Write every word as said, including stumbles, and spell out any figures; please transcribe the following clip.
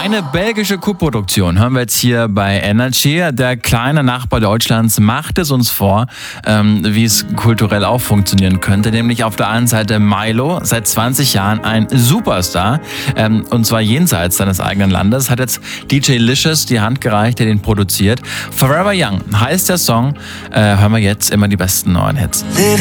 Eine belgische Koproduktion hören wir jetzt hier bei Energy. Der kleine Nachbar Deutschlands macht es uns vor, ähm, wie es kulturell auch funktionieren könnte. Nämlich auf der einen Seite Milo, seit zwanzig Jahren ein Superstar, ähm, und zwar jenseits seines eigenen Landes, hat jetzt D J Licious die Hand gereicht, der den produziert. Forever Young heißt der Song. Äh, hören wir jetzt immer die besten neuen Hits.